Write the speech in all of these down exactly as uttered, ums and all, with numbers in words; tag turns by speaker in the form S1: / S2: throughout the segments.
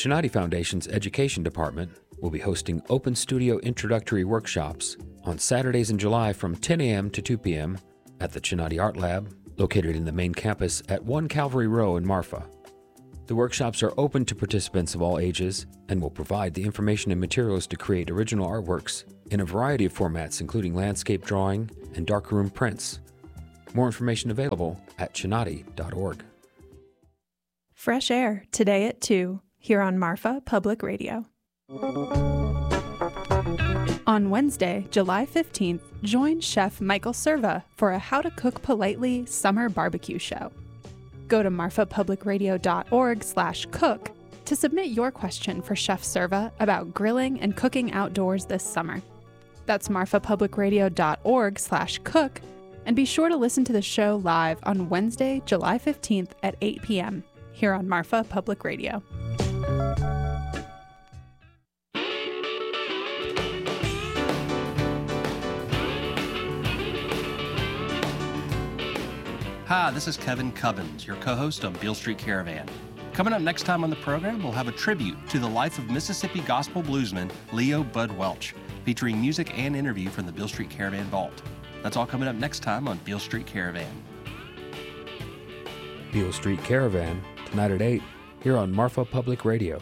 S1: Chinati Foundation's Education Department will be hosting Open Studio introductory workshops on Saturdays in July from ten a.m. to two p.m. at the Chinati Art Lab, located in the main campus at one Calvary Row in Marfa. The workshops are open to participants of all ages and will provide the information and materials to create original artworks in a variety of formats, including landscape drawing and darkroom prints. More information available at chinati dot org.
S2: Fresh Air, today at two, here on Marfa Public Radio. On Wednesday, July fifteenth, join Chef Michael Serva for a How to Cook Politely summer barbecue show. Go to marfa public radio dot org slash cook to submit your question for Chef Serva about grilling and cooking outdoors this summer. That's marfa public radio dot org slash cook, and be sure to listen to the show live on Wednesday, July fifteenth at eight p.m. here on Marfa Public Radio.
S3: Hi, this is Kevin Cubbins, your co-host on Beale Street Caravan. Coming up next time on the program, we'll have a tribute to the life of Mississippi gospel bluesman Leo Bud Welch, featuring music and interview from the Beale Street Caravan Vault. That's all coming up next time on Beale Street Caravan.
S1: Beale Street Caravan, tonight at eight, here on Marfa Public Radio.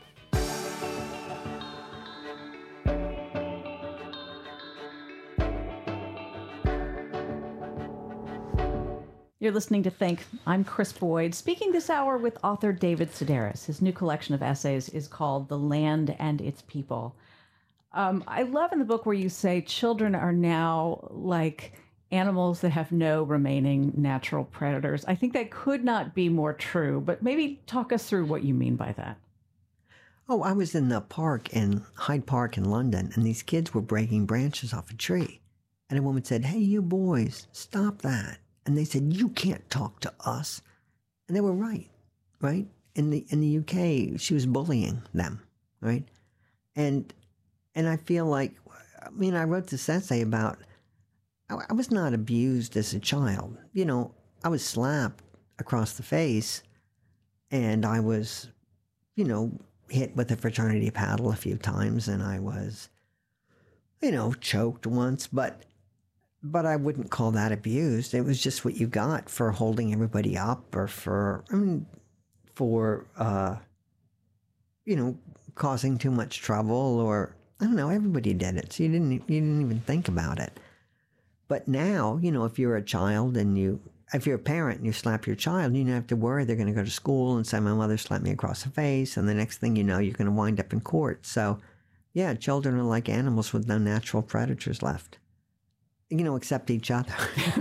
S4: You're listening to Think. I'm Chris Boyd, speaking this hour with author David Sedaris. His new collection of essays is called The Land and Its People. Um, I love in the book where you say children are now like animals that have no remaining natural predators. I think that could not be more true, but maybe talk us through what you mean by that.
S5: Oh, I was in the park in Hyde Park in London, and these kids were breaking branches off a tree. And a woman said, "Hey, you boys, stop that." And they said, "You can't talk to us." And they were right, right? In the in the U K, she was bullying them, right? And and I feel like, I mean, I wrote this essay about, I, I was not abused as a child. You know, I was slapped across the face, and I was, you know, hit with a fraternity paddle a few times, and I was, you know, choked once, but But I wouldn't call that abused. It was just what you got for holding everybody up, or for, I mean, for, uh, you know, causing too much trouble, or, I don't know, everybody did it. So you didn't, you didn't even think about it. But now, you know, if you're a child and you, if you're a parent and you slap your child, you don't have to worry they're going to go to school and say, "My mother slapped me across the face." And the next thing you know, you're going to wind up in court. So, yeah, children are like animals with no natural predators left. You know, except each other.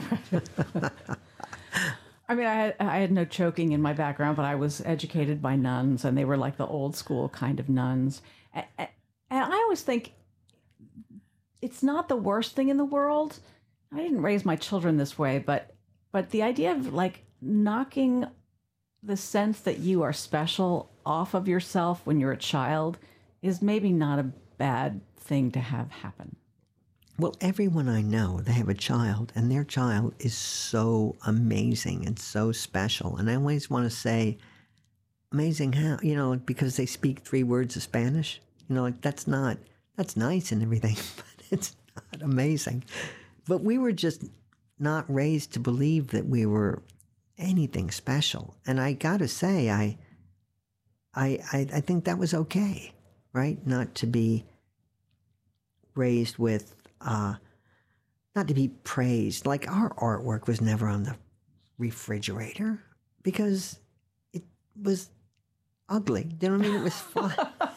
S4: I mean, I had, I had no choking in my background, but I was educated by nuns, and they were like the old school kind of nuns. And, and I always think it's not the worst thing in the world. I didn't raise my children this way, but but the idea of like knocking the sense that you are special off of yourself when you're a child is maybe not a bad thing to have happen.
S5: Well, everyone I know, they have a child, and their child is so amazing and so special. And I always want to say, amazing how, you know, because they speak three words of Spanish. You know, like, that's not, that's nice and everything, but it's not amazing. But we were just not raised to believe that we were anything special. And I got to say, I, I, I, I think that was okay, right? Not to be raised with, Uh, not to be praised. Like, our artwork was never on the refrigerator because it was ugly. You know what I mean? It was fun.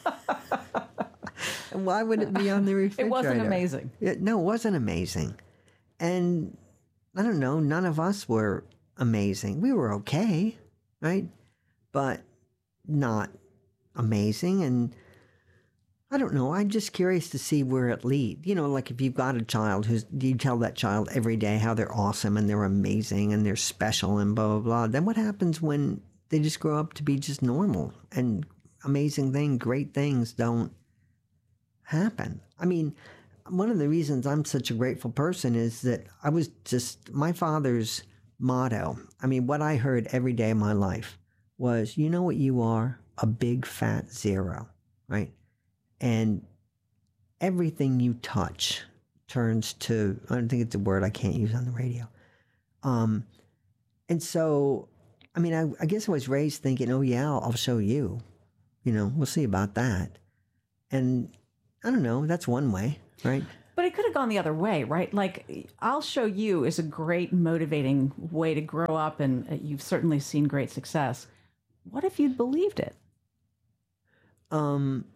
S5: And why would it be on the refrigerator?
S4: It wasn't amazing.
S5: It, no, it wasn't amazing. And I don't know, none of us were amazing. We were okay, right? But not amazing. And I don't know. I'm just curious to see where it leads. You know, like if you've got a child who's, you tell that child every day how they're awesome and they're amazing and they're special and blah, blah, blah. Then what happens when they just grow up to be just normal and amazing things, great things don't happen? I mean, one of the reasons I'm such a grateful person is that I was just, my father's motto, I mean, what I heard every day of my life was, you know what you are? A big fat zero, right? And everything you touch turns to, I don't think it's a word I can't use on the radio. Um, and so, I mean, I, I guess I was raised thinking, oh yeah, I'll, I'll show you. You know, we'll see about that. And I don't know, that's one way, right?
S4: But it could have gone the other way, right? Like, I'll show you is a great motivating way to grow up, and you've certainly seen great success. What if you'd believed it?
S5: Um,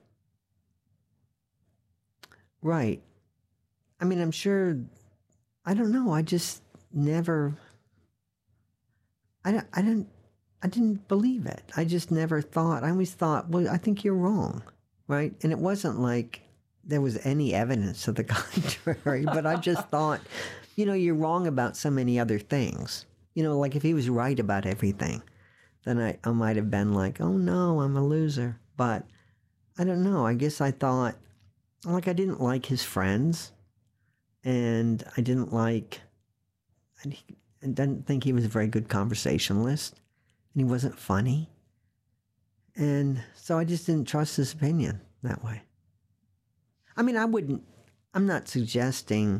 S5: right. I mean, I'm sure, I don't know, I just never, I, don't- I didn't, I didn't believe it. I just never thought, I always thought, well, I think you're wrong, right? And it wasn't like there was any evidence to the contrary, but I just thought, you know, you're wrong about so many other things. You know, like if he was right about everything, then I, I might have been like, oh no, I'm a loser. But I don't know. I guess I thought, like, I didn't like his friends, and I didn't like, I didn't think he was a very good conversationalist, and he wasn't funny. And so I just didn't trust his opinion that way. I mean, I wouldn't, I'm not suggesting,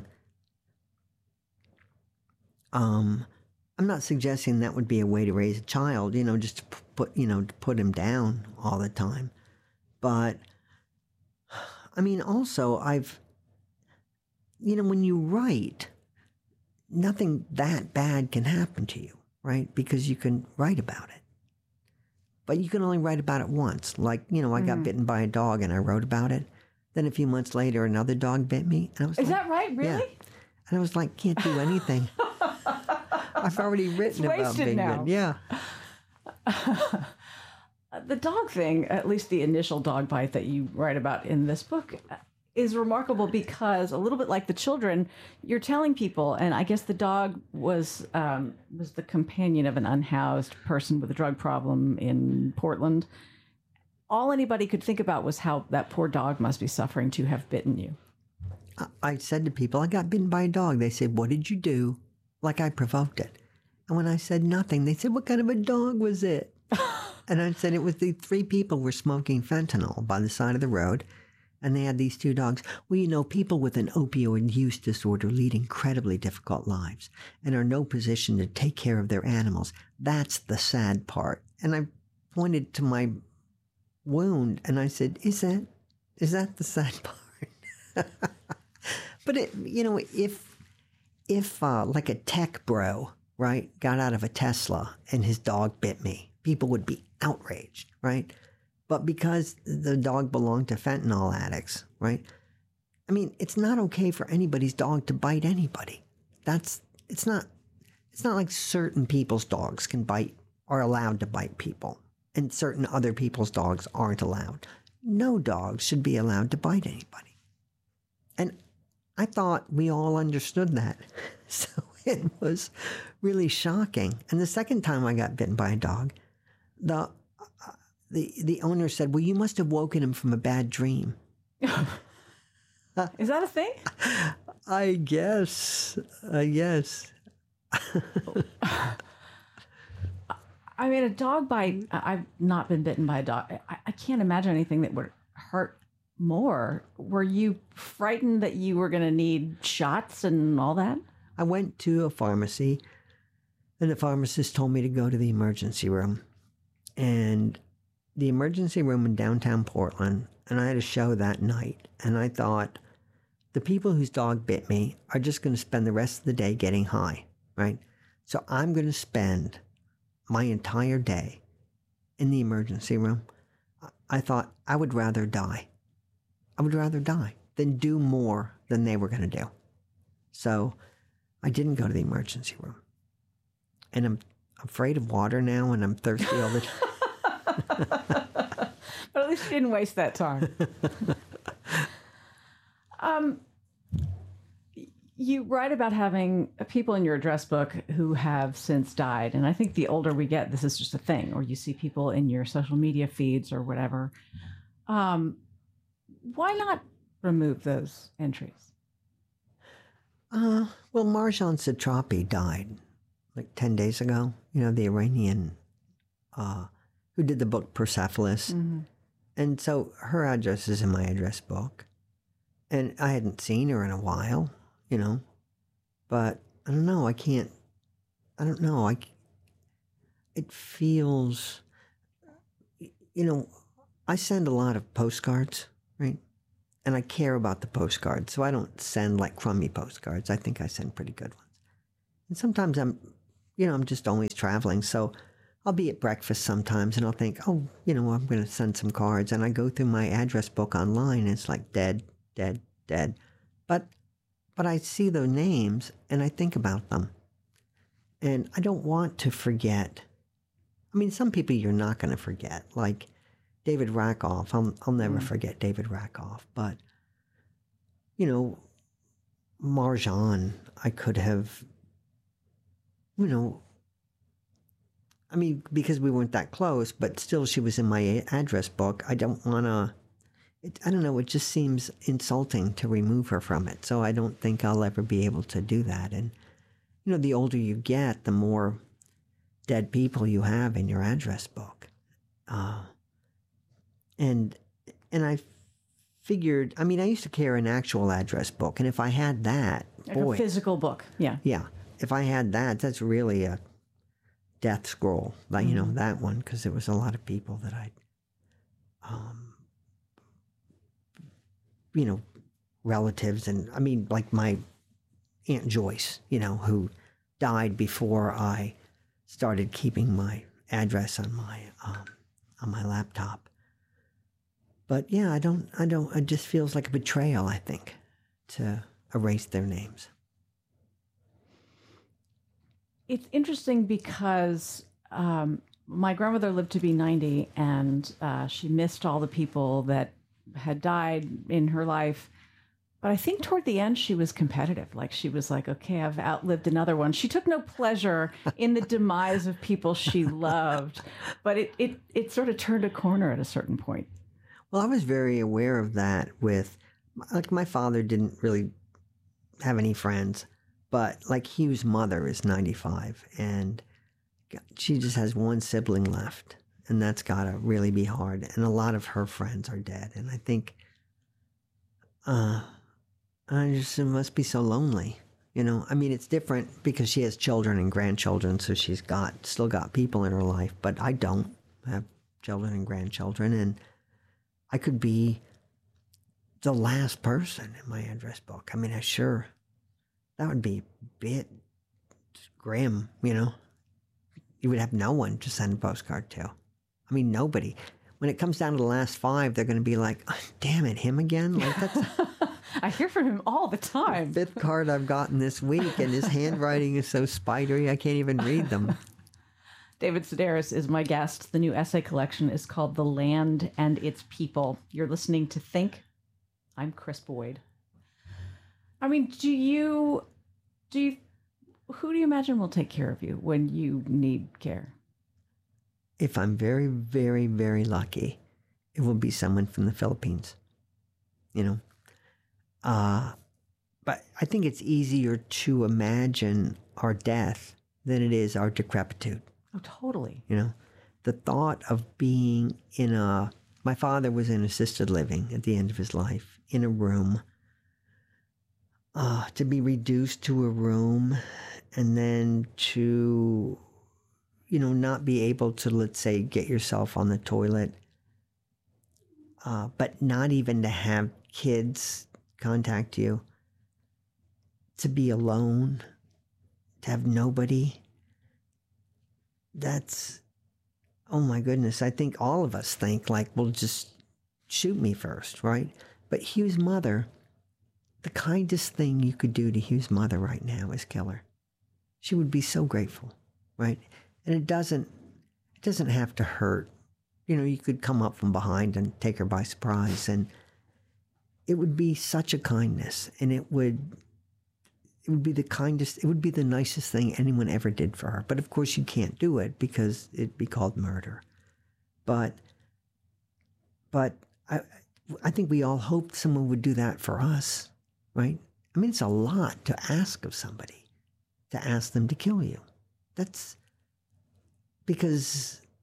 S5: um, I'm not suggesting that would be a way to raise a child, you know, just to put, you know, to put him down all the time. But, I mean, also, I've, you know, when you write, nothing that bad can happen to you, right? Because you can write about it. But you can only write about it once. Like, you know, I got mm. bitten by a dog and I wrote about it. Then a few months later, another dog bit me. And I was
S4: Is
S5: like,
S4: that right? Really?
S5: Yeah. And I was like, can't do anything. I've already written
S4: it's
S5: about being
S4: now.
S5: bitten. Yeah.
S4: The dog thing, at least the initial dog bite that you write about in this book, is remarkable because, a little bit like the children, you're telling people, and I guess the dog was um, was the companion of an unhoused person with a drug problem in Portland. All anybody could think about was how that poor dog must be suffering to have bitten you.
S5: I said to people, I got bitten by a dog. They said, what did you do? Like I provoked it. And when I said nothing, they said, what kind of a dog was it? And I said, it was the three people were smoking fentanyl by the side of the road. And they had these two dogs. Well, you know, people with an opioid use disorder lead incredibly difficult lives and are in no position to take care of their animals. That's the sad part. And I pointed to my wound and I said, is that, is that the sad part? But it, you know, if, if uh, like a tech bro, right, got out of a Tesla and his dog bit me, people would be outraged, right? But because the dog belonged to fentanyl addicts, right? I mean, it's not okay for anybody's dog to bite anybody. That's, it's not, it's not like certain people's dogs can bite, are allowed to bite people, and certain other people's dogs aren't allowed. No dog should be allowed to bite anybody. And I thought we all understood that. So it was really shocking. And the second time I got bitten by a dog, the uh, the the owner said, well, you must have woken him from a bad dream.
S4: Is that a thing?
S5: I guess. I guess.
S4: I mean, a dog bite, I've not been bitten by a dog. I, I can't imagine anything that would hurt more. Were you frightened that you were going to need shots and all that?
S5: I went to a pharmacy, and the pharmacist told me to go to the emergency room. And the emergency room in downtown Portland, and I had a show that night, and I thought, the people whose dog bit me are just going to spend the rest of the day getting high, right? So I'm going to spend my entire day in the emergency room. I thought I would rather die. I would rather die than do more than they were going to do. So I didn't go to the emergency room. And I'm afraid of water now, and I'm thirsty all the time.
S4: But at least you didn't waste that time. um, you write about having people in your address book who have since died. And I think the older we get, this is just a thing, or you see people in your social media feeds or whatever. Um, why not remove those entries?
S5: Uh, well, Marjan Satrapi died like ten days ago. You know, the Iranian uh, who did the book Persepolis.
S4: Mm-hmm.
S5: And so her address is in my address book. And I hadn't seen her in a while, you know. But I don't know, I can't, I don't know. I, it feels, you know, I send a lot of postcards, right? And I care about the postcards. So I don't send like crummy postcards. I think I send pretty good ones. And sometimes I'm, you know, I'm just always traveling. So I'll be at breakfast sometimes and I'll think, oh, you know, I'm going to send some cards. And I go through my address book online and it's like dead, dead, dead. But, but I see those names and I think about them. And I don't want to forget. I mean, some people you're not going to forget, like David Rakoff. I'll, I'll never mm. forget David Rakoff. But, you know, Marjan, I could have, you know, I mean, because we weren't that close, but still she was in my address book. I don't want to, I don't know, it just seems insulting to remove her from it. So I don't think I'll ever be able to do that. And, you know, the older you get, the more dead people you have in your address book. Uh, and, and I figured, I mean, I used to carry an actual address book. And if I had that,
S4: like
S5: boy.
S4: a physical book, yeah.
S5: Yeah. If I had that, that's really a death scroll, like, you know,
S4: Mm-hmm.
S5: that one, because there was a lot of people that I'd, um, you know, relatives, and I mean, like my Aunt Joyce, you know, who died before I started keeping my address on my um, on my laptop. But yeah, I don't, I don't, it just feels like a betrayal, I think, to erase their names.
S4: It's interesting because um, my grandmother lived to be ninety, and uh, she missed all the people that had died in her life. But I think toward the end, she was competitive. Like, she was like, okay, I've outlived another one. She took no pleasure in the demise of people she loved, but it, it, it sort of turned a corner at a certain point.
S5: Well, I was very aware of that with, like, my father didn't really have any friends. But like Hugh's mother is ninety-five, and she just has one sibling left, and that's got to really be hard. And a lot of her friends are dead, and I think, uh, I just, it must be so lonely, you know. I mean, it's different because she has children and grandchildren, so she's got still got people in her life. But I don't have children and grandchildren, and I could be the last person in my address book. I mean, I sure. That would be a bit grim, you know. You would have no one to send a postcard to. I mean, nobody. When it comes down to the last five, they're going to be like, oh, damn it, him again? Like, that's
S4: I hear from him all the time.
S5: the fifth card I've gotten this week, and his handwriting is so spidery, I can't even read them.
S4: David Sedaris is my guest. The new essay collection is called The Land and Its People. You're listening to Think. I'm Chris Boyd. I mean, do you, do you, who do you imagine will take care of you when you need care?
S5: If I'm very, very, very lucky, it will be someone from the Philippines, you know. Uh, but I think it's easier to imagine our death than it is our decrepitude.
S4: Oh, totally.
S5: You know, the thought of being in a, my father was in assisted living at the end of his life, in a room. Uh, to be reduced to a room and then to, you know, not be able to, let's say, get yourself on the toilet, uh, but not even to have kids contact you, to be alone, to have nobody. That's, oh my goodness, I think all of us think like, well, just shoot me first, right? But Hugh's mother, the kindest thing you could do to Hugh's mother right now is kill her. She would be so grateful, right? And it doesn't, it doesn't have to hurt. You know, you could come up from behind and take her by surprise, and it would be such a kindness, and it would, it would be the kindest, it would be the nicest thing anyone ever did for her. But of course you can't do it because it'd be called murder. But, but I, I think we all hoped someone would do that for us. Right? I mean, it's a lot to ask of somebody, to ask them to kill you. That's because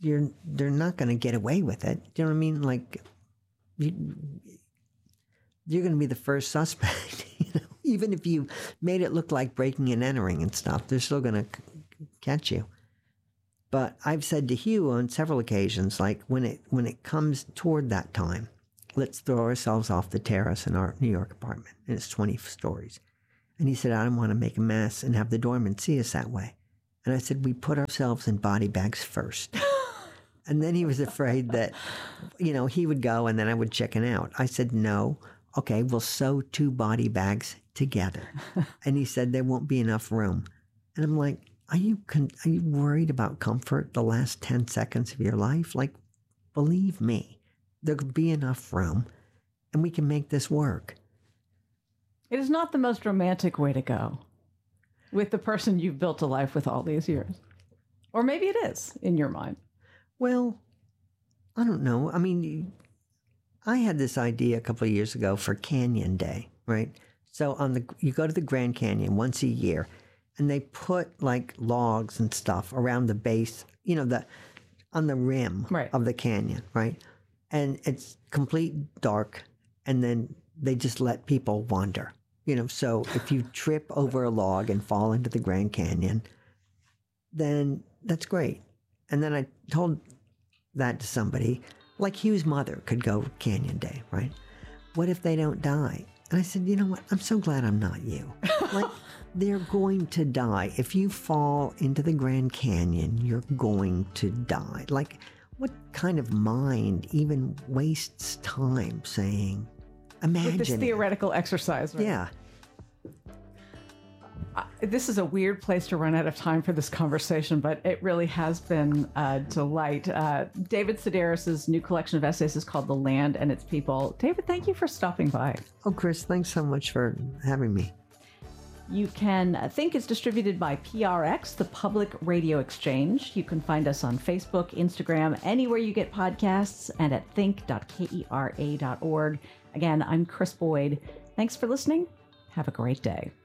S5: you're they're not going to get away with it. Do you know what I mean? Like, you, you're going to be the first suspect. You know, even if you made it look like breaking and entering and stuff, they're still going to c- catch you. But I've said to Hugh on several occasions, like when it when it comes toward that time, let's throw ourselves off the terrace in our New York apartment, and it's twenty stories. And he said, I don't want to make a mess and have the doorman see us that way. And I said, we put ourselves in body bags first. And then he was afraid that, you know, he would go and then I would chicken out. I said, no. Okay, we'll sew two body bags together. And he said, there won't be enough room. And I'm like, are you con- are you worried about comfort the last ten seconds of your life? Like, believe me, there'll be enough room and we can make this work.
S4: It is not the most romantic way to go with the person you've built a life with all these years. Or maybe it is in your mind.
S5: Well, I don't know. I mean, I had this idea a couple of years ago for Canyon Day, right? So on the you go to the Grand Canyon once a year, and they put like logs and stuff around the base, you know, the on the rim
S4: right.
S5: of the canyon, right? And it's complete dark, and then they just let people wander. You know, so if you trip over a log and fall into the Grand Canyon, then that's great. And then I told that to somebody, like Hugh's mother could go Canyon Day, right? What if they don't die? And I said, you know what? I'm so glad I'm not you. Like, they're going to die. If you fall into the Grand Canyon, you're going to die. Like, what kind of mind even wastes time saying, imagine
S4: with this theoretical exercise, right?
S5: Yeah.
S4: Uh, this is a weird place to run out of time for this conversation, but it really has been a delight. Uh, David Sedaris' new collection of essays is called The Land and Its People. David, thank you for stopping by.
S5: Oh, Chris, thanks so much for having me.
S4: You can uh, Think is distributed by P R X, the Public Radio Exchange. You can find us on Facebook, Instagram, anywhere you get podcasts, and at think dot kera dot org. Again, I'm Chris Boyd. Thanks for listening. Have a great day.